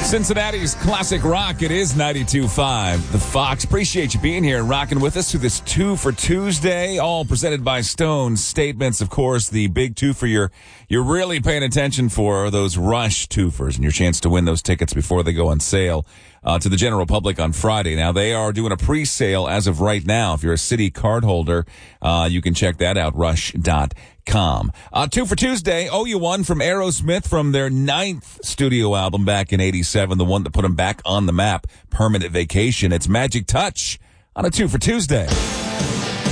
Cincinnati's classic rock, it is 92.5. The Fox. Appreciate you being here and rocking with us through this 2 for Tuesday, all presented by Stone Statements. Of course, the big twofer you're really paying attention for are those Rush twofers and your chance to win those tickets before they go on sale to the general public on Friday. Now, they are doing a pre-sale as of right now. If you're a Citi card holder, you can check that out, rush.com. 2 for Tuesday, owe you one from Aerosmith from their 9th studio album back in 87, the one that put them back on the map, Permanent Vacation. It's Magic Touch on a 2 for Tuesday.